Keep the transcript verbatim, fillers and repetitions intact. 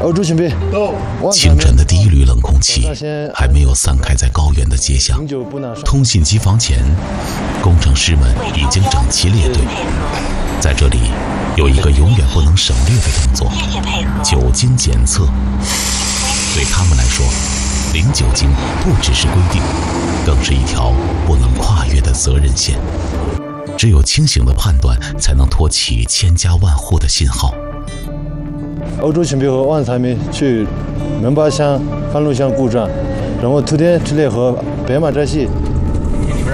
欧洲巡备。 清晨的第一缕冷空气还没有散开在高原的街巷，通信机房前，工程师们已经整齐列队。在这里，有一个永远不能省略的动作——酒精检测。对他们来说，零酒精不只是规定，更是一条不能跨越的责任线。只有清醒的判断，才能托起千家万户的信号。 欧洲巡备和万才们去门巴乡、番路乡故站，然后图天之内和白马寨系